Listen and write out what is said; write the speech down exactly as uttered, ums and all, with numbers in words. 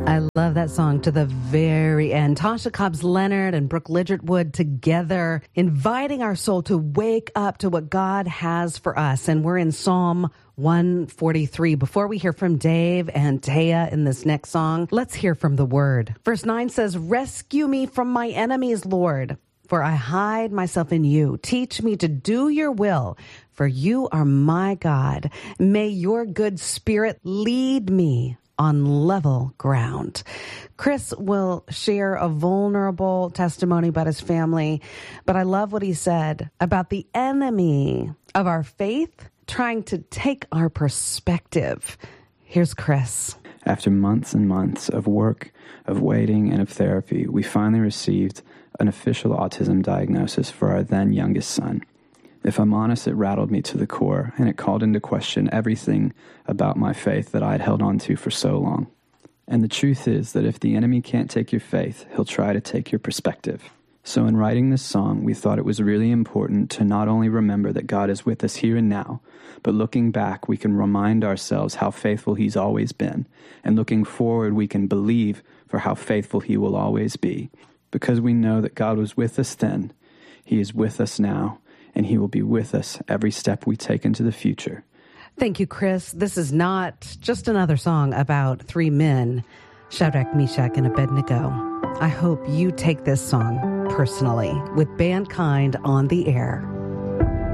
I love that song to the very end. Tasha Cobbs Leonard and Brooke Ligertwood together, inviting our soul to wake up to what God has for us. And we're in Psalm one forty-three. Before we hear from Dave and Taya in this next song, let's hear from the Word. Verse nine says, "Rescue me from my enemies, Lord, for I hide myself in you. Teach me to do your will, for you are my God. May your good spirit lead me on level ground." Chris will share a vulnerable testimony about his family, but I love what he said about the enemy of our faith trying to take our perspective. Here's Chris. After months and months of work, of waiting, and of therapy, we finally received an official autism diagnosis for our then youngest son. If I'm honest, it rattled me to the core, and it called into question everything about my faith that I had held on to for so long. And the truth is that if the enemy can't take your faith, he'll try to take your perspective. So in writing this song, we thought it was really important to not only remember that God is with us here and now, but looking back, we can remind ourselves how faithful he's always been. And looking forward, we can believe for how faithful he will always be. Because we know that God was with us then, he is with us now, and he will be with us every step we take into the future. Thank you, Chris. This is not just another song about three men, Shadrach, Meshach, and Abednego. I hope you take this song personally with Bandkind on the air.